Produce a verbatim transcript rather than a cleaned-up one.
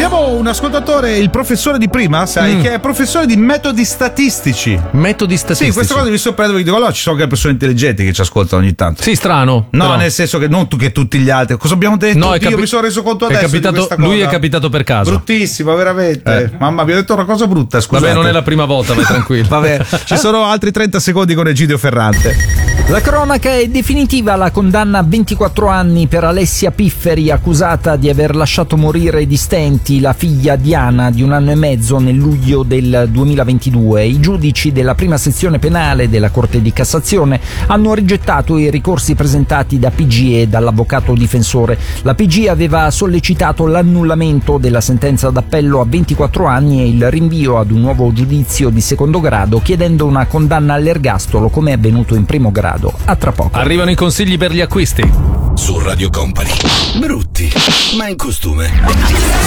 Abbiamo un ascoltatore, il professore di prima, sai, mm. che è professore di metodi statistici. Metodi statistici? Sì, questa cosa mi sorprende perché dico, allora ci sono anche persone intelligenti che ci ascoltano ogni tanto. Sì, strano. No, però. nel senso che non tu che tutti gli altri. Cosa abbiamo detto? No, Io capi- mi sono reso conto adesso è capitato, di questa cosa. lui è capitato per caso. Bruttissimo, veramente. Eh. Mamma, mi ha detto una cosa brutta, scusate. Vabbè, non è la prima volta, vai tranquillo. Vabbè, ci sono altri trenta secondi con Egidio Ferrante. La cronaca è definitiva, la condanna a ventiquattro anni per Alessia Pifferi, accusata di aver lasciato morire di stenti la figlia Diana di un anno e mezzo nel luglio del duemilaventidue. I giudici della prima sezione penale della Corte di Cassazione hanno rigettato i ricorsi presentati da P G e dall'avvocato difensore. La P G aveva sollecitato l'annullamento della sentenza d'appello a ventiquattro anni e il rinvio ad un nuovo giudizio di secondo grado, chiedendo una condanna all'ergastolo come è avvenuto in primo grado. A tra poco. Arrivano i consigli per gli acquisti su Radio Company. Brutti, ma in costume.